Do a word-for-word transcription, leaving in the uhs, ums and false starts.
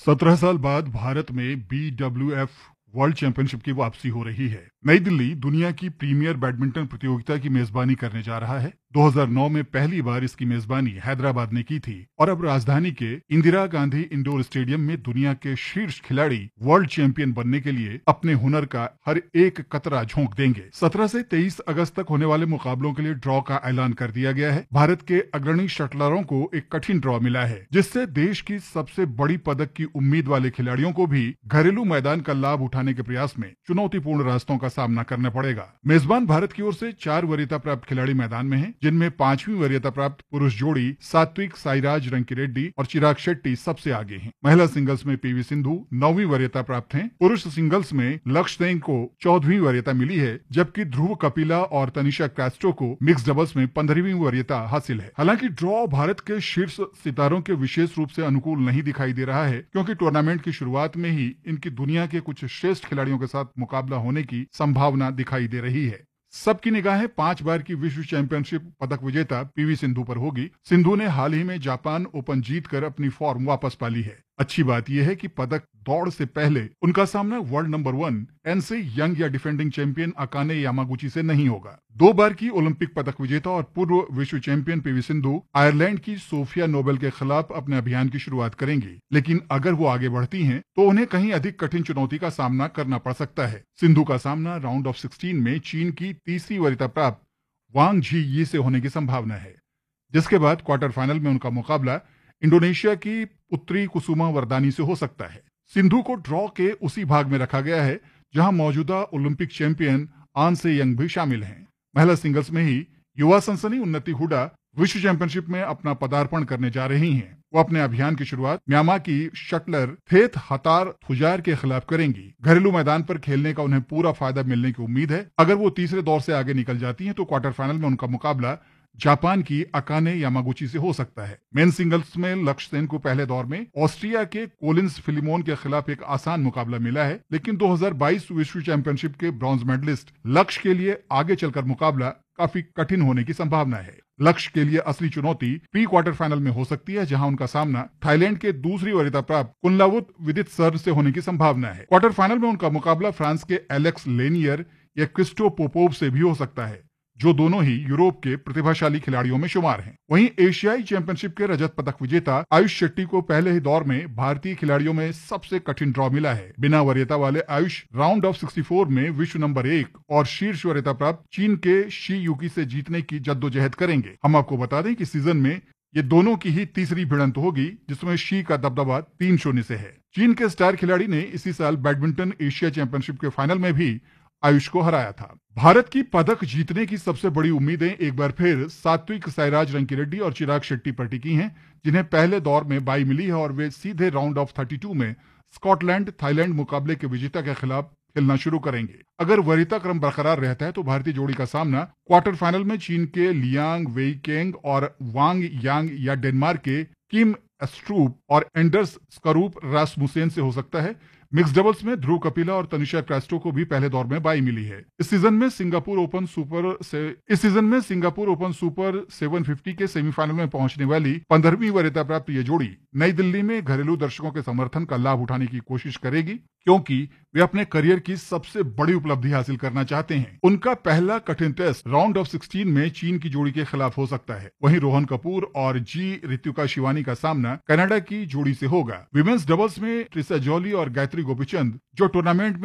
सत्रह साल बाद भारत में B W F world championship की वापसी हो रही है। नई दिल्ली दुनिया की प्रीमियर बैडमिंटन प्रतियोगिता की मेजबानी करने जा रहा है। दो हज़ार नौ में पहली बार इसकी मेजबानी हैदराबाद ने की थी और अब राजधानी के इंदिरा गांधी इंडोर स्टेडियम में दुनिया के शीर्ष खिलाड़ी वर्ल्ड चैंपियन बनने के लिए अपने हुनर का हर एक कतरा झोंक देंगे। सत्रह से तेईस अगस्त तक होने वाले मुकाबलों के लिए ड्रॉ का ऐलान कर दिया गया है। भारत के अग्रणी शटलरों को एक कठिन ड्रॉ मिला है, जिससे देश की सबसे बड़ी पदक की उम्मीद वाले खिलाड़ियों को भी घरेलू मैदान का लाभ उठाने के प्रयास में चुनौतीपूर्ण रास्तों का सामना करना पड़ेगा। मेजबान भारत की ओर से चार वरीयता प्राप्त खिलाड़ी मैदान में हैं, जिनमें पांचवी वरीयता प्राप्त पुरुष जोड़ी सात्विक साईराज रंकीरेड्डी और चिराग शेट्टी सबसे आगे हैं। महिला सिंगल्स में पीवी सिंधु नौवीं वरीयता प्राप्त हैं। पुरुष सिंगल्स में लक्ष्य सेन को चौदहवीं वरीयता मिली है, जबकि ध्रुव कपिला और तनिषा क्रास्टो को मिक्स डबल्स में पंद्रहवीं वरीयता हासिल है। हालांकि ड्रॉ भारत के शीर्ष सितारों के विशेष रूप से अनुकूल नहीं दिखाई दे रहा है, क्योंकि टूर्नामेंट की शुरुआत में ही इनकी दुनिया के कुछ श्रेष्ठ खिलाड़ियों के साथ मुकाबला होने की संभावना दिखाई दे रही है। सबकी निगाहें पांच बार की विश्व चैंपियनशिप पदक विजेता पीवी सिंधु पर होगी। सिंधु ने हाल ही में जापान ओपन जीतकर अपनी फॉर्म वापस पा ली है। अच्छी बात यह है कि पदक दौड़ से पहले उनका सामना वर्ल्ड नंबर वन एनसे यंग या डिफेंडिंग चैंपियन अकाने यामागुची से नहीं होगा। दो बार की ओलंपिक पदक विजेता और पूर्व विश्व चैंपियन पीवी सिंधु आयरलैंड की सोफिया नोबेल के खिलाफ अपने अभियान की शुरुआत करेंगी, लेकिन अगर वो आगे बढ़ती हैं, तो उन्हें कहीं अधिक कठिन चुनौती का सामना करना पड़ सकता है। सिंधु का सामना राउंड ऑफ सिक्सटीन में चीन की तीसरी वरीयता प्राप्त वांग झी यी से होने की संभावना है, जिसके बाद क्वार्टर फाइनल में उनका मुकाबला इंडोनेशिया की पुत्री कुसुमा वरदानी से हो सकता है। सिंधु को ड्रॉ के उसी भाग में रखा गया है जहां मौजूदा ओलंपिक चैंपियन आन से यंग भी शामिल हैं। महिला सिंगल्स में ही युवा सनसनी उन्नति हुडा विश्व चैंपियनशिप में अपना पदार्पण करने जा रही हैं। वो अपने अभियान की शुरुआत म्यांमार की शटलर थेत हतार थुजार के खिलाफ करेंगी। घरेलू मैदान पर खेलने का उन्हें पूरा फायदा मिलने की उम्मीद है। अगर वो तीसरे दौर से आगे निकल जाती हैं, तो क्वार्टर फाइनल में उनका मुकाबला जापान की अकाने यामागुची से हो सकता है। मेन सिंगल्स में लक्ष्य सेन को पहले दौर में ऑस्ट्रिया के कोलिंस फिलिमोन के खिलाफ एक आसान मुकाबला मिला है, लेकिन दो हज़ार बाईस विश्व चैंपियनशिप के ब्रॉन्ज मेडलिस्ट लक्ष्य के लिए आगे चलकर मुकाबला काफी कठिन होने की संभावना है। लक्ष्य के लिए असली चुनौती प्री क्वार्टर फाइनल में हो सकती है, जहां उनका सामना थाईलैंड के दूसरी वरीयता प्राप्त कुनलावुत विदित सर से होने की संभावना है। क्वार्टर फाइनल में उनका मुकाबला फ्रांस के एलेक्स लेनियर या क्रिस्टो पोपोव से भी हो सकता है, जो दोनों ही यूरोप के प्रतिभाशाली खिलाड़ियों में शुमार हैं। वहीं एशियाई चैंपियनशिप के रजत पदक विजेता आयुष शेट्टी को पहले ही दौर में भारतीय खिलाड़ियों में सबसे कठिन ड्रॉ मिला है। बिना वरीयता वाले आयुष राउंड ऑफ चौंसठ में विश्व नंबर एक और शीर्ष वरीयता प्राप्त चीन के शी युकी से जीतने की जद्दोजहद करेंगे। हम आपको बता दें कि सीजन में ये दोनों की ही तीसरी भिड़ंत होगी, जिसमें शी का दबदबा तीन शून्य से है। चीन के स्टार खिलाड़ी ने इसी साल बैडमिंटन एशिया चैंपियनशिप के फाइनल में भी आयुष को हराया था। भारत की पदक जीतने की सबसे बड़ी उम्मीदें एक बार फिर सात्विक साईराज रंकीरेड्डी और चिराग शेट्टी पर टिकी हैं, जिन्हें पहले दौर में बाई मिली है और वे सीधे राउंड ऑफ बत्तीस में स्कॉटलैंड थाईलैंड मुकाबले के विजेता के खिलाफ खेलना शुरू करेंगे। अगर वरीयता क्रम बरकरार रहता है, तो भारतीय जोड़ी का सामना क्वार्टर फाइनल में चीन के लियांग वेईकेंग और वांग यांग या डेनमार्क के किम एस्ट्रूप और एंडर्स स्करूप रासमुसेन से हो सकता है। मिक्स डबल्स में ध्रुव कपिला और तनिषा क्रास्टो को भी पहले दौर में बाई मिली है। इस सीजन में सिंगापुर ओपन सुपर से इस सीजन में सिंगापुर ओपन सुपर सात सौ पचास के सेमीफाइनल में पहुंचने वाली पंद्रहवीं वरीयता प्राप्त ये जोड़ी नई दिल्ली में घरेलू दर्शकों के समर्थन का लाभ उठाने की कोशिश करेगी, क्योंकि वे अपने करियर की सबसे बड़ी उपलब्धि हासिल करना चाहते हैं। उनका पहला कठिन टेस्ट राउंड ऑफ सोलह में चीन की जोड़ी के खिलाफ हो सकता है। वहीं रोहन कपूर और जी ऋतिका शिवानी का सामना कनाडा की जोड़ी से होगा। विमेंस डबल्स में ट्रिसा जॉली और गायत्री गोपीचंद जो टूर्नामेंट में